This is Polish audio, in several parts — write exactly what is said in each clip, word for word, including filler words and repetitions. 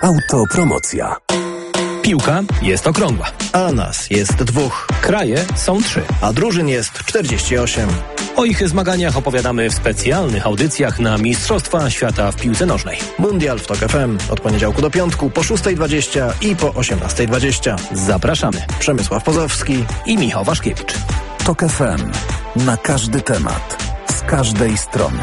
Autopromocja. Piłka jest okrągła. A nas jest dwóch. Kraje są trzy. A drużyn jest czterdzieści osiem. O ich zmaganiach opowiadamy w specjalnych audycjach na Mistrzostwa Świata w piłce nożnej. Mundial w Tok F M od poniedziałku do piątku po szóstej dwadzieścia i po osiemnastej dwadzieścia. Zapraszamy. Przemysław Pozowski i Michał Waszkiewicz. Tok F M. Na każdy temat. Z każdej strony.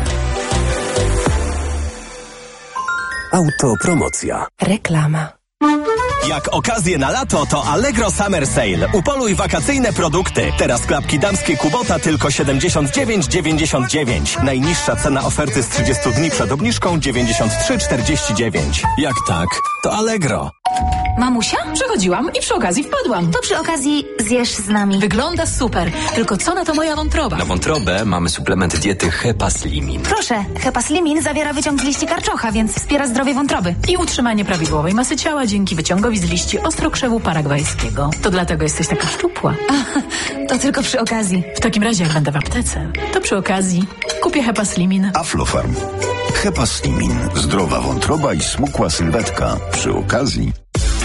Autopromocja. Reklama. Jak okazję na lato, to Allegro Summer Sale. Upoluj wakacyjne produkty. Teraz klapki damskie Kubota tylko siedemdziesiąt dziewięć dziewięćdziesiąt dziewięć. Najniższa cena oferty z trzydziestu dni przed obniżką dziewięćdziesiąt trzy czterdzieści dziewięć. Jak tak, to Allegro. Mamusia? Przechodziłam i przy okazji wpadłam. To przy okazji zjesz z nami. Wygląda super. Tylko co na to moja wątroba? Na wątrobę mamy suplement diety Hepaslimin. Proszę, Hepaslimin zawiera wyciąg z liści karczocha, więc wspiera zdrowie wątroby. I utrzymanie prawidłowej masy ciała dzięki wyciągowi z liści ostrokrzewu paragwajskiego. To dlatego jesteś taka szczupła. A, to tylko przy okazji. W takim razie jak będę w aptece, to przy okazji kupię Hepaslimin. Aflofarm. Hepaslimin. Zdrowa wątroba i smukła sylwetka. Przy okazji.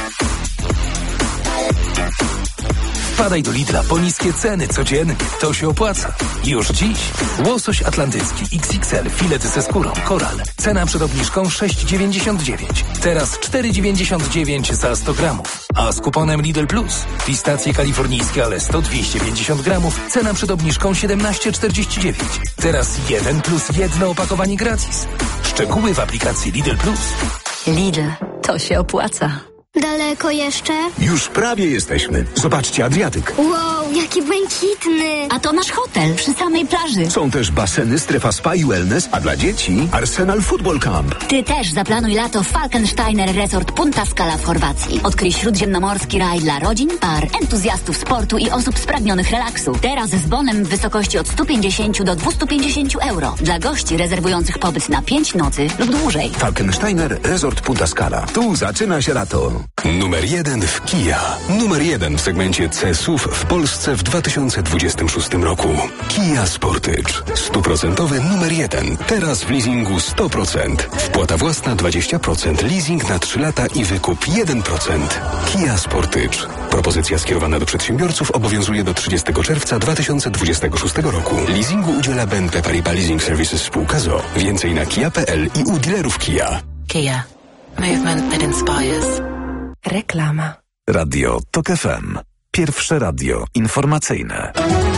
Wpadaj do Lidla po niskie ceny codziennie. To się opłaca. Już dziś. Łosoś atlantycki X X L, filet ze skórą, koral. Cena przed obniżką sześć dziewięćdziesiąt dziewięć. Teraz cztery dziewięćdziesiąt dziewięć za sto gramów. A z kuponem Lidl Plus. Pistacje kalifornijskie Alesto dwieście pięćdziesiąt gramów. Cena przed obniżką siedemnaście czterdzieści dziewięć. Teraz jeden plus jedno opakowanie gratis. Szczegóły w aplikacji Lidl Plus. Lidl. To się opłaca. Daleko jeszcze? Już prawie jesteśmy. Zobaczcie, Adriatyk. Wow, jaki błękitny. A to nasz hotel przy samej plaży. Są też baseny, strefa spa i wellness, a dla dzieci Arsenal Football Camp. Ty też zaplanuj lato w Falkensteiner Resort Punta Scala w Chorwacji. Odkryj śródziemnomorski raj dla rodzin, par, entuzjastów sportu i osób spragnionych relaksu. Teraz z bonem w wysokości od stu pięćdziesięciu do dwustu pięćdziesięciu euro. Dla gości rezerwujących pobyt na pięć nocy lub dłużej. Falkensteiner Resort Punta Scala. Tu zaczyna się lato. Numer jeden w Kia. Numer jeden w segmencie C S U V w Polsce w dwa tysiące dwudziestym szóstym roku. Kia Sportage. Stuprocentowy numer jeden. Teraz w leasingu sto procent. Wpłata własna dwadzieścia procent. Leasing na trzy lata i wykup jeden procent. Kia Sportage. Propozycja skierowana do przedsiębiorców obowiązuje do trzydziestego czerwca dwa tysiące dwudziestego szóstego roku. Leasingu udziela B N P Paribas Leasing Services spółka z o o. Więcej na kia kropka p l i u dealerów Kia. Kia. Movement that inspires. Reklama. Radio Tok F M. Pierwsze radio informacyjne.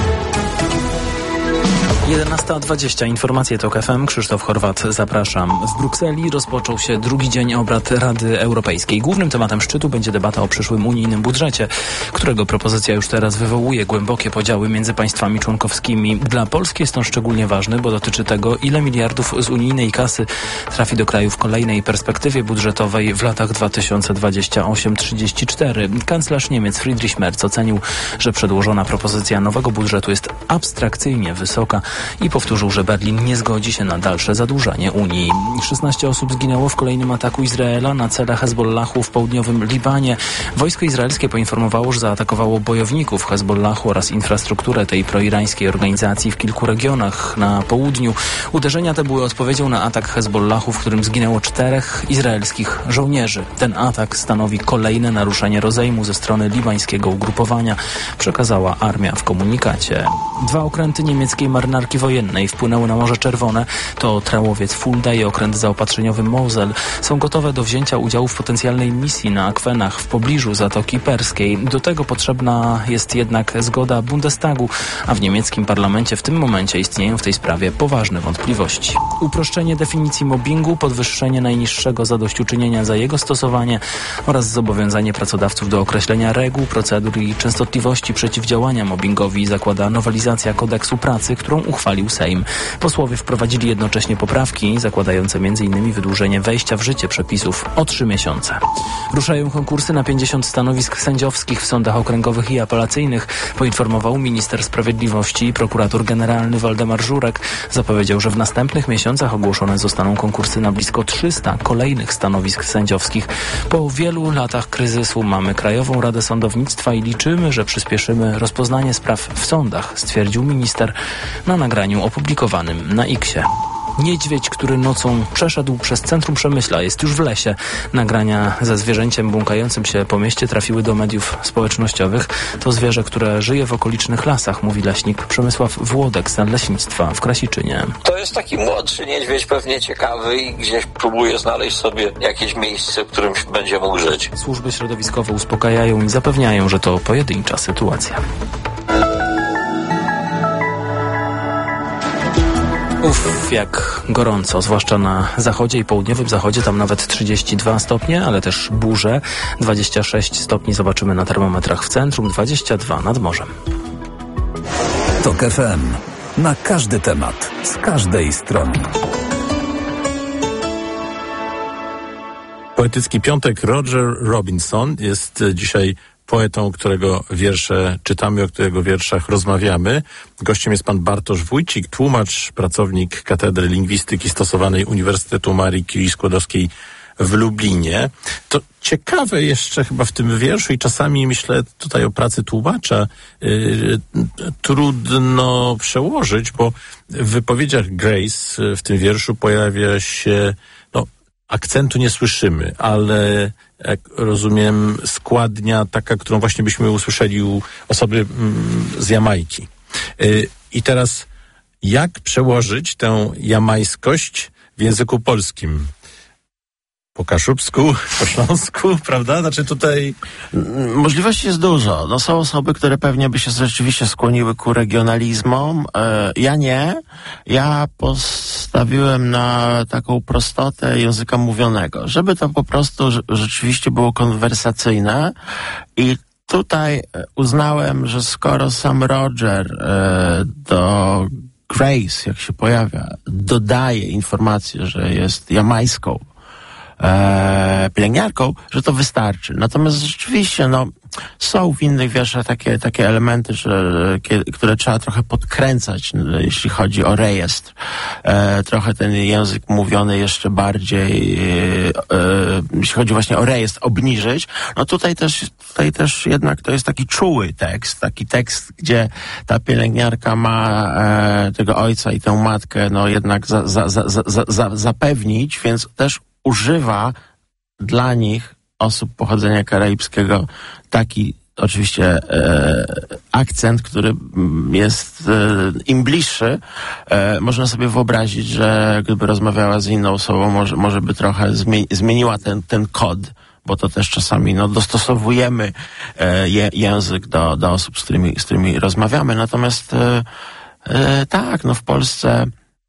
jedenasta dwadzieścia. Informacje Tok F M. Krzysztof Chorwat, zapraszam. W Brukseli rozpoczął się drugi dzień obrad Rady Europejskiej. Głównym tematem szczytu będzie debata o przyszłym unijnym budżecie, którego propozycja już teraz wywołuje głębokie podziały między państwami członkowskimi. Dla Polski jest on szczególnie ważny, bo dotyczy tego, ile miliardów z unijnej kasy trafi do kraju w kolejnej perspektywie budżetowej w latach dwa tysiące dwudziestym ósmym do trzydziestego czwartego. Kanclerz Niemiec Friedrich Merz ocenił, że przedłożona propozycja nowego budżetu jest abstrakcyjnie wysoka i powtórzył, że Berlin nie zgodzi się na dalsze zadłużanie Unii. szesnaście osób zginęło w kolejnym ataku Izraela na cele Hezbollahu w południowym Libanie. Wojsko izraelskie poinformowało, że zaatakowało bojowników Hezbollahu oraz infrastrukturę tej proirańskiej organizacji w kilku regionach na południu. Uderzenia te były odpowiedzią na atak Hezbollahu, w którym zginęło czterech izraelskich żołnierzy. Ten atak stanowi kolejne naruszenie rozejmu ze strony libańskiego ugrupowania, przekazała armia w komunikacie. Dwa okręty niemieckiej marynarki wojennej wpłynęły na Morze Czerwone. To trałowiec Fulda i okręt zaopatrzeniowy Mosel. Są gotowe do wzięcia udziału w potencjalnej misji na akwenach w pobliżu Zatoki Perskiej. Do tego potrzebna jest jednak zgoda Bundestagu, a w niemieckim parlamencie w tym momencie istnieją w tej sprawie poważne wątpliwości. Uproszczenie definicji mobbingu, podwyższenie najniższego zadośćuczynienia za jego stosowanie oraz zobowiązanie pracodawców do określenia reguł, procedur i częstotliwości przeciwdziałania mobbingowi zakłada nowelizacja kodeksu pracy, którą uchwalił Sejm. Posłowie wprowadzili jednocześnie poprawki zakładające m in wydłużenie wejścia w życie przepisów o trzy miesiące. Ruszają konkursy na pięćdziesiąt stanowisk sędziowskich w sądach okręgowych i apelacyjnych, poinformował minister sprawiedliwości i prokurator generalny Waldemar Żurek. Zapowiedział, że w następnych miesiącach ogłoszone zostaną konkursy na blisko trzysta kolejnych stanowisk sędziowskich. Po wielu latach kryzysu mamy Krajową Radę Sądownictwa i liczymy, że przyspieszymy rozpoznanie spraw w sądach, stwierdził minister na nagraniu opublikowanym na X-ie. Niedźwiedź, który nocą przeszedł przez centrum Przemyśla, jest już w lesie. Nagrania ze zwierzęciem błąkającym się po mieście trafiły do mediów społecznościowych. To zwierzę, które żyje w okolicznych lasach, mówi leśnik Przemysław Włodek z Nadleśnictwa w Krasiczynie. To jest taki młodszy niedźwiedź, pewnie ciekawy i gdzieś próbuje znaleźć sobie jakieś miejsce, w którym będzie mógł żyć. Służby środowiskowe uspokajają i zapewniają, że to pojedyncza sytuacja. Uff, jak gorąco, zwłaszcza na zachodzie i południowym zachodzie, tam nawet trzydzieści dwa stopnie, ale też burze. dwadzieścia sześć stopni zobaczymy na termometrach w centrum, dwadzieścia dwa nad morzem. TOK F M. Na każdy temat, z każdej strony. Poetycki piątek. Roger Robinson jest dzisiaj poetą, którego wiersze czytamy, o którego wierszach rozmawiamy. Gościem jest pan Bartosz Wójcik, tłumacz, pracownik Katedry Lingwistyki Stosowanej Uniwersytetu Marii Curie Skłodowskiej w Lublinie. To ciekawe jeszcze chyba w tym wierszu i czasami myślę tutaj o pracy tłumacza yy, trudno przełożyć, bo w wypowiedziach Grace w tym wierszu pojawia się, no, akcentu nie słyszymy, ale jak rozumiem, składnia taka, którą właśnie byśmy usłyszeli u osoby mm, z Jamajki. Yy, I teraz jak przełożyć tę jamajskość w języku polskim? Po kaszubsku, po śląsku, prawda? Znaczy tutaj... Możliwości jest dużo. No są osoby, które pewnie by się rzeczywiście skłoniły ku regionalizmom. E, ja nie. Ja postawiłem na taką prostotę języka mówionego, żeby to po prostu rzeczywiście było konwersacyjne i tutaj uznałem, że skoro sam Roger e, do Grace, jak się pojawia, dodaje informację, że jest jamańską E, pielęgniarką, że to wystarczy. Natomiast rzeczywiście, no, są w innych wierszach takie, takie elementy, że, które trzeba trochę podkręcać, jeśli chodzi o rejestr. E, trochę ten język mówiony jeszcze bardziej, e, e, jeśli chodzi właśnie o rejestr, obniżyć. No tutaj też, tutaj też jednak to jest taki czuły tekst, taki tekst, gdzie ta pielęgniarka ma e, tego ojca i tę matkę, no jednak za, za, za, za, za, zapewnić, więc też używa dla nich, osób pochodzenia karaibskiego, taki oczywiście e, akcent, który jest e, im bliższy. E, można sobie wyobrazić, że gdyby rozmawiała z inną osobą, może, może by trochę zmieni, zmieniła ten, ten kod, bo to też czasami no, dostosowujemy e, je, język do, do osób, z którymi, z którymi rozmawiamy. Natomiast e, e, tak, no w Polsce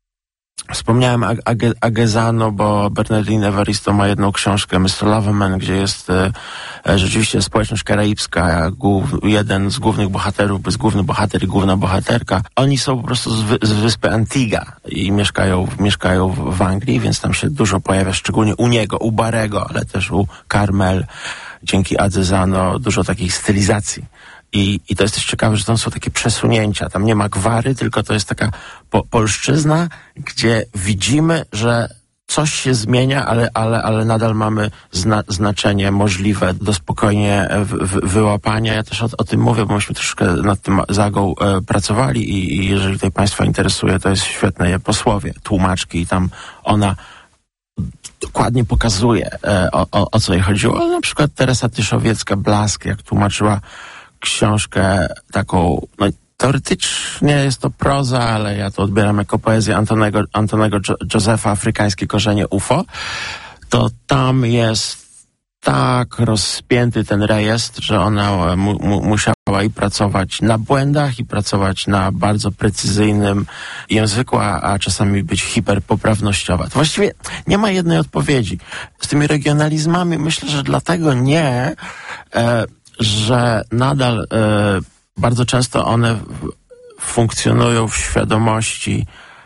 wspomniałem Age, Agezano, bo Bernardine Evaristo ma jedną książkę, mister Loverman, gdzie jest e, rzeczywiście społeczność karaibska, głów, jeden z głównych bohaterów, bez główny bohater i główna bohaterka. Oni są po prostu z, wy, z wyspy Antigua i mieszkają, mieszkają w, w Anglii, więc tam się dużo pojawia, szczególnie u niego, u Barego, ale też u Carmel, dzięki Agezano, dużo takich stylizacji. I, I to jest też ciekawe, że tam są takie przesunięcia. Tam nie ma gwary, tylko to jest taka po, polszczyzna, gdzie widzimy, że coś się zmienia, ale, ale, ale nadal mamy zna, znaczenie możliwe do spokojnie w, w, wyłapania. Ja też o, o tym mówię, bo myśmy troszkę nad tym zagą e, pracowali i, i jeżeli tutaj Państwa interesuje, to jest świetne je posłowie, tłumaczki i tam ona dokładnie pokazuje, e, o, o, o co jej chodziło. Ale na przykład Teresa Tyszowiecka-Blask, jak tłumaczyła książkę taką, no teoretycznie jest to proza, ale ja to odbieram jako poezję Antonego, Antonego Josefa, Afrykańskie korzenie U F O, to tam jest tak rozpięty ten rejestr, że ona mu, mu, musiała i pracować na błędach, i pracować na bardzo precyzyjnym języku, a, a czasami być hiperpoprawnościowa. To właściwie nie ma jednej odpowiedzi. Z tymi regionalizmami myślę, że dlatego nie, e, że nadal e, bardzo często one w, funkcjonują w świadomości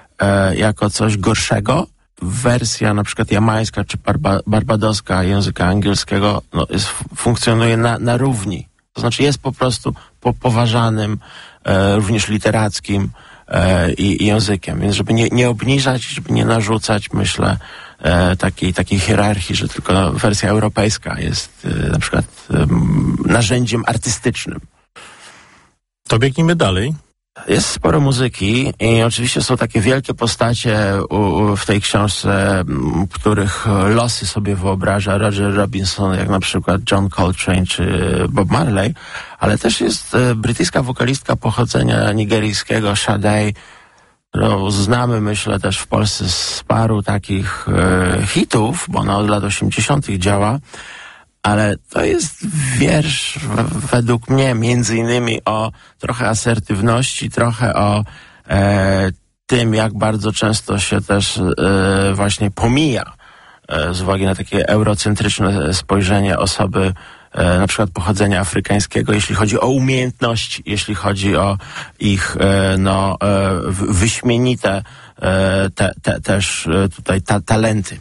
e, jako coś gorszego. Wersja na przykład jamańska czy barba, barbadoska języka angielskiego no, jest, funkcjonuje na, na równi. To znaczy jest po prostu po, poważanym, e, również literackim e, i, i językiem. Więc żeby nie, nie obniżać, żeby nie narzucać, myślę, e, takiej, takiej hierarchii, że tylko wersja europejska jest e, na przykład e, narzędziem artystycznym. To biegnijmy dalej. Jest sporo muzyki i oczywiście są takie wielkie postacie u, u, w tej książce, m, których losy sobie wyobraża Roger Robinson, jak na przykład John Coltrane czy Bob Marley, ale też jest e, brytyjska wokalistka pochodzenia nigeryjskiego, Sade, którą znamy, myślę, też w Polsce z paru takich e, hitów, bo ona od lat osiemdziesiątych działa. Ale to jest wiersz w, według mnie między innymi o trochę asertywności, trochę o e, tym, jak bardzo często się też e, właśnie pomija e, z uwagi na takie eurocentryczne spojrzenie osoby e, na przykład pochodzenia afrykańskiego, jeśli chodzi o umiejętności, jeśli chodzi o ich e, no, e, wyśmienite e, te, te, też e, tutaj ta, talenty.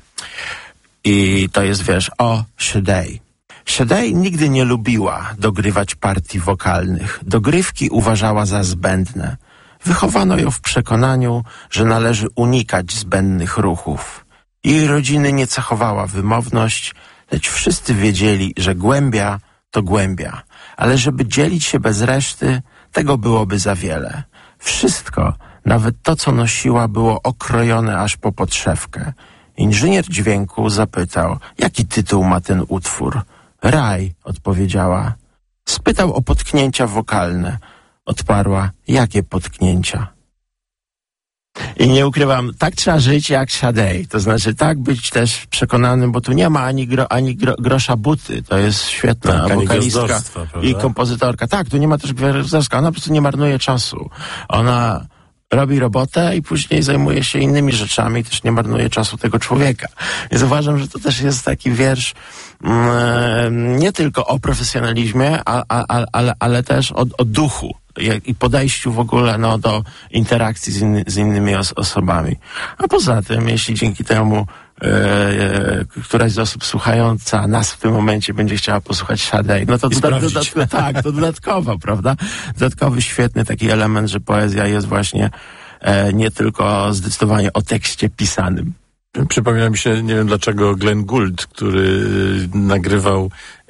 I to jest wiersz o Sade. Sade nigdy nie lubiła dogrywać partii wokalnych. Dogrywki uważała za zbędne. Wychowano ją w przekonaniu, że należy unikać zbędnych ruchów. Jej rodziny nie cechowała wymowność, lecz wszyscy wiedzieli, że głębia to głębia. Ale żeby dzielić się bez reszty, tego byłoby za wiele. Wszystko, nawet to, co nosiła, było okrojone aż po podszewkę. Inżynier dźwięku zapytał, jaki tytuł ma ten utwór. Raj, odpowiedziała. Spytał o potknięcia wokalne. Odparła, jakie potknięcia? I nie ukrywam, tak trzeba żyć jak Sade. To znaczy tak być też przekonanym, bo tu nie ma ani, gro, ani gro, grosza buty. To jest świetna tak, wokalistka i kompozytorka. Tak, tu nie ma też gwiazdorstwa. Ona po prostu nie marnuje czasu. Ona robi robotę i później zajmuje się innymi rzeczami i też nie marnuje czasu tego człowieka. Więc uważam, że to też jest taki wiersz mm, nie tylko o profesjonalizmie, a, a, a, ale, ale też o, o duchu jak, i podejściu w ogóle no, do interakcji z, inny, z innymi os- osobami. A poza tym, jeśli dzięki temu e, e, któraś z osób słuchająca nas w tym momencie będzie chciała posłuchać Sade, no to doda- dodatkowo, tak, to dodatkowo, prawda? Dodatkowy świetny taki element, że poezja jest właśnie e, nie tylko zdecydowanie o tekście pisanym. Przypomina mi się, nie wiem dlaczego, Glenn Gould, który nagrywał